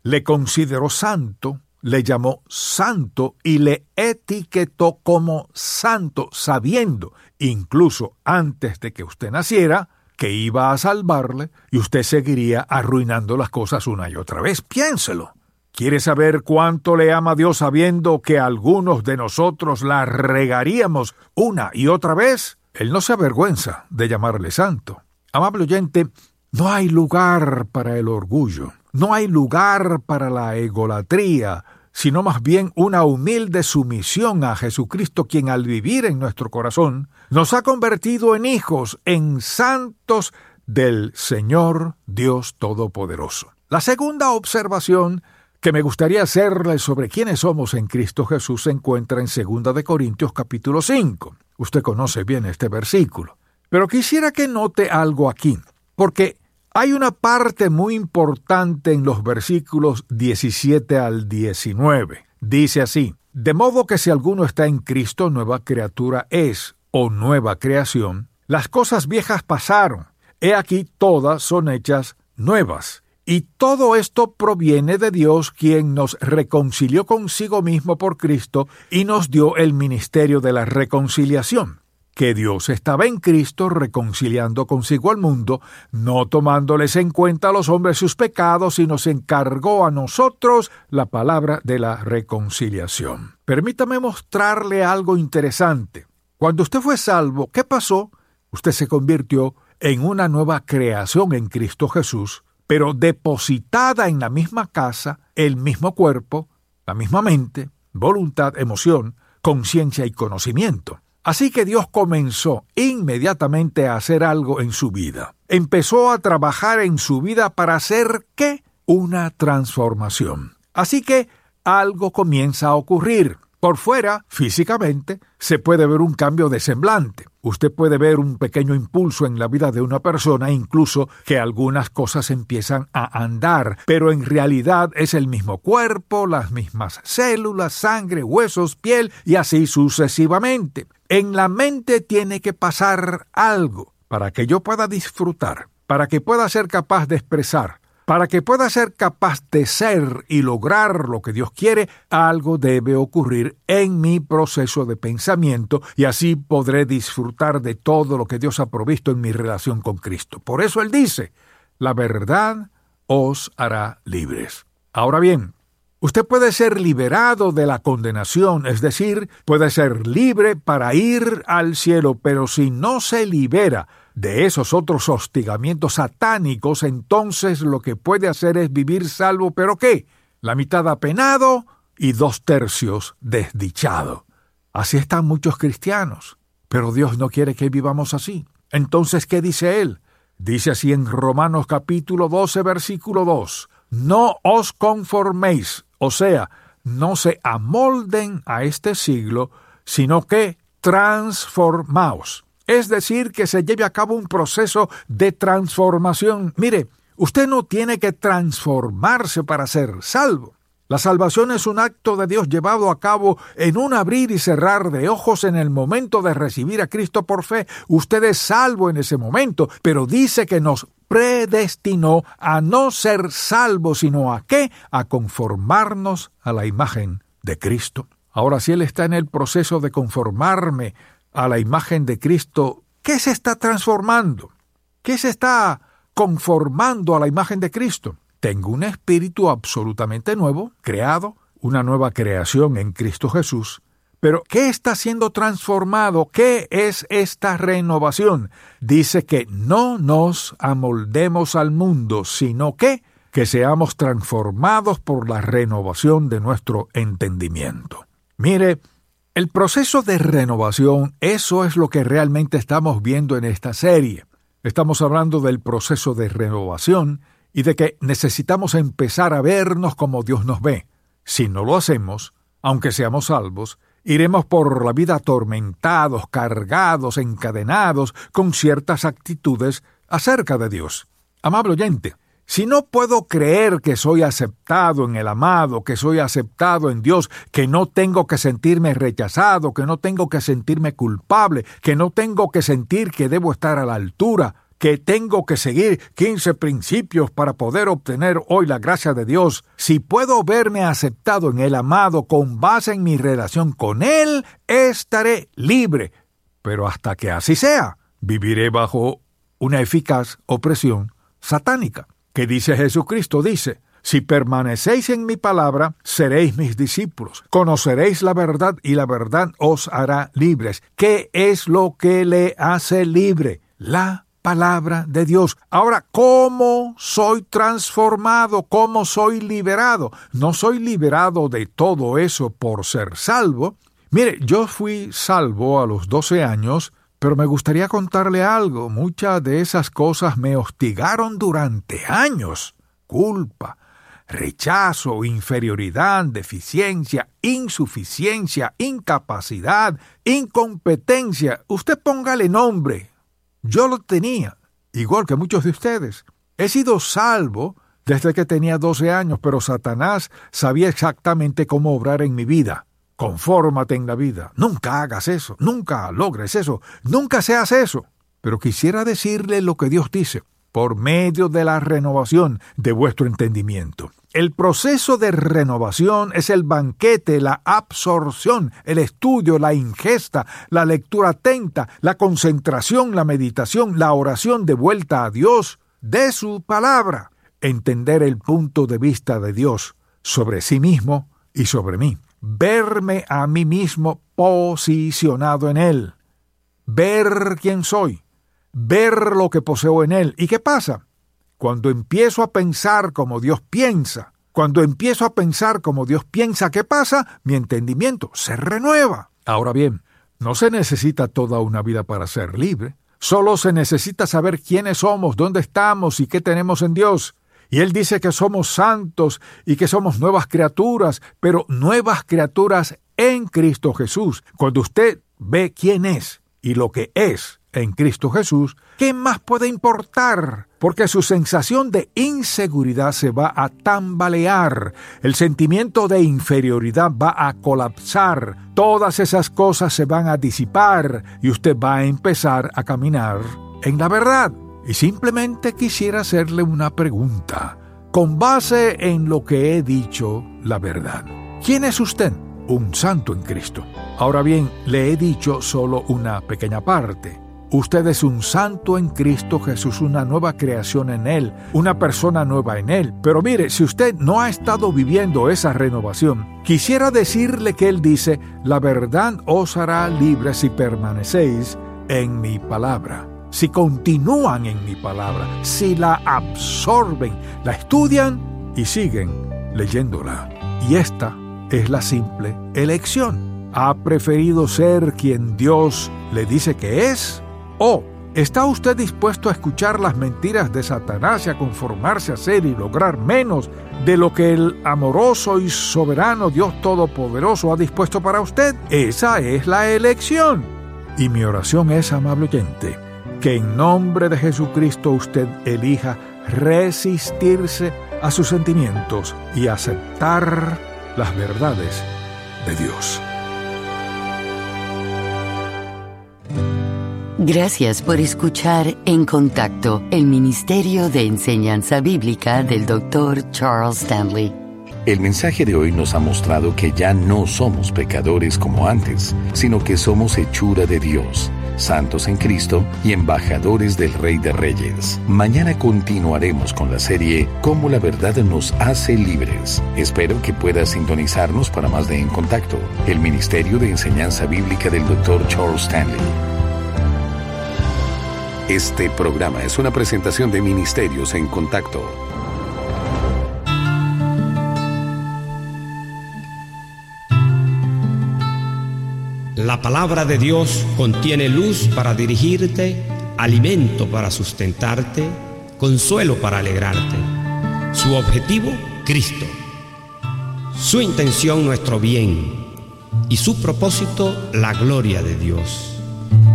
le consideró santo, le llamó santo y le etiquetó como santo, sabiendo, incluso antes de que usted naciera, que iba a salvarle y usted seguiría arruinando las cosas una y otra vez. Piénselo. ¿Quiere saber cuánto le ama a Dios sabiendo que algunos de nosotros la regaríamos una y otra vez? Él no se avergüenza de llamarle santo. Amable oyente, no hay lugar para el orgullo, no hay lugar para la egolatría, sino más bien una humilde sumisión a Jesucristo, quien al vivir en nuestro corazón nos ha convertido en hijos, en santos del Señor Dios Todopoderoso. La segunda observación que me gustaría hacerle sobre quiénes somos en Cristo Jesús se encuentra en 2 de Corintios capítulo 5. Usted conoce bien este versículo. Pero quisiera que note algo aquí, porque hay una parte muy importante en los versículos 17 al 19. Dice así: de modo que si alguno está en Cristo, nueva criatura es, o nueva creación. Las cosas viejas pasaron, he aquí todas son hechas nuevas. Y todo esto proviene de Dios, quien nos reconcilió consigo mismo por Cristo y nos dio el ministerio de la reconciliación. Que Dios estaba en Cristo reconciliando consigo al mundo, no tomándoles en cuenta a los hombres sus pecados, y nos encargó a nosotros la palabra de la reconciliación. Permítame mostrarle algo interesante. Cuando usted fue salvo, ¿qué pasó? Usted se convirtió en una nueva creación en Cristo Jesús, pero depositada en la misma casa, el mismo cuerpo, la misma mente, voluntad, emoción, conciencia y conocimiento. Así que Dios comenzó inmediatamente a hacer algo en su vida. Empezó a trabajar en su vida para hacer, ¿qué? Una transformación. Así que algo comienza a ocurrir. Por fuera, físicamente, se puede ver un cambio de semblante. Usted puede ver un pequeño impulso en la vida de una persona, incluso que algunas cosas empiezan a andar, pero en realidad es el mismo cuerpo, las mismas células, sangre, huesos, piel y así sucesivamente. En la mente tiene que pasar algo para que yo pueda disfrutar, para que pueda ser capaz de expresar. Para que pueda ser capaz de ser y lograr lo que Dios quiere, algo debe ocurrir en mi proceso de pensamiento y así podré disfrutar de todo lo que Dios ha provisto en mi relación con Cristo. Por eso Él dice, la verdad os hará libres. Ahora bien, usted puede ser liberado de la condenación, es decir, puede ser libre para ir al cielo, pero si no se libera de esos otros hostigamientos satánicos, entonces lo que puede hacer es vivir salvo, ¿pero qué? La mitad apenado y 2/3 desdichado. Así están muchos cristianos, pero Dios no quiere que vivamos así. Entonces, ¿qué dice Él? Dice así en Romanos capítulo 12, versículo 2. No os conforméis, o sea, no se amolden a este siglo, sino que transformaos. Es decir, que se lleve a cabo un proceso de transformación. Mire, usted no tiene que transformarse para ser salvo. La salvación es un acto de Dios llevado a cabo en un abrir y cerrar de ojos en el momento de recibir a Cristo por fe. Usted es salvo en ese momento, pero dice que nos predestinó a no ser salvos, sino ¿a qué? A conformarnos a la imagen de Cristo. Ahora, si Él está en el proceso de conformarme a la imagen de Cristo, ¿qué se está transformando? ¿Qué se está conformando a la imagen de Cristo? Tengo un espíritu absolutamente nuevo, creado, una nueva creación en Cristo Jesús. Pero, ¿qué está siendo transformado? ¿Qué es esta renovación? Dice que no nos amoldemos al mundo, sino que seamos transformados por la renovación de nuestro entendimiento. Mire, el proceso de renovación, eso es lo que realmente estamos viendo en esta serie. Estamos hablando del proceso de renovación y de que necesitamos empezar a vernos como Dios nos ve. Si no lo hacemos, aunque seamos salvos, iremos por la vida atormentados, cargados, encadenados, con ciertas actitudes acerca de Dios. Amable oyente, si no puedo creer que soy aceptado en el amado, que soy aceptado en Dios, que no tengo que sentirme rechazado, que no tengo que sentirme culpable, que no tengo que sentir que debo estar a la altura, que tengo que seguir 15 principios para poder obtener hoy la gracia de Dios. Si puedo verme aceptado en el amado con base en mi relación con Él, estaré libre. Pero hasta que así sea, viviré bajo una eficaz opresión satánica. ¿Qué dice Jesucristo? Dice: si permanecéis en mi palabra, seréis mis discípulos. Conoceréis la verdad y la verdad os hará libres. ¿Qué es lo que le hace libre? La palabra de Dios. Ahora, ¿cómo soy transformado? ¿Cómo soy liberado? No soy liberado de todo eso por ser salvo. Mire, yo fui salvo a los 12 años, pero me gustaría contarle algo. Muchas de esas cosas me hostigaron durante años. Culpa, rechazo, inferioridad, deficiencia, insuficiencia, incapacidad, incompetencia. Usted póngale nombre. Yo lo tenía, igual que muchos de ustedes. He sido salvo desde que tenía 12 años, pero Satanás sabía exactamente cómo obrar en mi vida. Confórmate en la vida. Nunca hagas eso, nunca logres eso, nunca seas eso. Pero quisiera decirle lo que Dios dice: por medio de la renovación de vuestro entendimiento. El proceso de renovación es el banquete, la absorción, el estudio, la ingesta, la lectura atenta, la concentración, la meditación, la oración de vuelta a Dios de su palabra. Entender el punto de vista de Dios sobre sí mismo y sobre mí. Verme a mí mismo posicionado en Él. Ver quién soy. Ver lo que poseo en Él. ¿Y qué pasa? Cuando empiezo a pensar como Dios piensa, ¿qué pasa? Mi entendimiento se renueva. Ahora bien, no se necesita toda una vida para ser libre. Solo se necesita saber quiénes somos, dónde estamos y qué tenemos en Dios. Y Él dice que somos santos y que somos nuevas criaturas, pero nuevas criaturas en Cristo Jesús. Cuando usted ve quién es y lo que es en Cristo Jesús, ¿qué más puede importar? Porque su sensación de inseguridad se va a tambalear, el sentimiento de inferioridad va a colapsar, todas esas cosas se van a disipar y usted va a empezar a caminar en la verdad. Y simplemente quisiera hacerle una pregunta, con base en lo que he dicho, la verdad. ¿Quién es usted? Un santo en Cristo. Ahora bien, le he dicho solo una pequeña parte. Usted es un santo en Cristo Jesús, una nueva creación en Él, una persona nueva en Él. Pero mire, si usted no ha estado viviendo esa renovación, quisiera decirle que Él dice: la verdad os hará libres si permanecéis en mi palabra. Si continúan en mi palabra, si la absorben, la estudian y siguen leyéndola. Y esta es la simple elección. ¿Ha preferido ser quien Dios le dice que es? ¿O está usted dispuesto a escuchar las mentiras de Satanás y a conformarse a ser y lograr menos de lo que el amoroso y soberano Dios Todopoderoso ha dispuesto para usted? Esa es la elección. Y mi oración es, amable oyente, que en nombre de Jesucristo usted elija resistirse a sus sentimientos y aceptar las verdades de Dios. Gracias por escuchar En Contacto, el Ministerio de Enseñanza Bíblica del Dr. Charles Stanley. El mensaje de hoy nos ha mostrado que ya no somos pecadores como antes, sino que somos hechura de Dios, santos en Cristo y embajadores del Rey de Reyes. Mañana continuaremos con la serie Cómo la verdad nos hace libres. Espero que puedas sintonizarnos para más de En Contacto, el Ministerio de Enseñanza Bíblica del Dr. Charles Stanley. Este programa es una presentación de Ministerios en Contacto. La palabra de Dios contiene luz para dirigirte, alimento para sustentarte, consuelo para alegrarte. Su objetivo, Cristo. Su intención, nuestro bien. Y su propósito, la gloria de Dios.